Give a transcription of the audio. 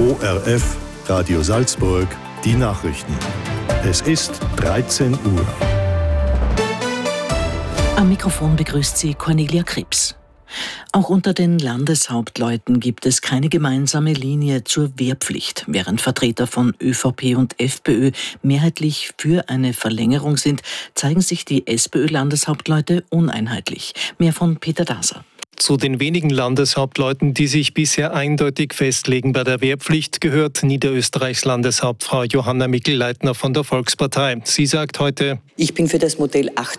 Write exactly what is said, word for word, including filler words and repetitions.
O R F, Radio Salzburg, die Nachrichten. Es ist dreizehn Uhr. Am Mikrofon begrüßt sie Cornelia Krebs. Auch unter den Landeshauptleuten gibt es keine gemeinsame Linie zur Wehrpflicht. Während Vertreter von ÖVP und FPÖ mehrheitlich für eine Verlängerung sind, zeigen sich die SPÖ-Landeshauptleute uneinheitlich. Mehr von Peter Daser. Zu den wenigen Landeshauptleuten, die sich bisher eindeutig festlegen bei der Wehrpflicht, gehört Niederösterreichs Landeshauptfrau Johanna Mikl-Leitner von der Volkspartei. Sie sagt heute: Ich bin für das Modell acht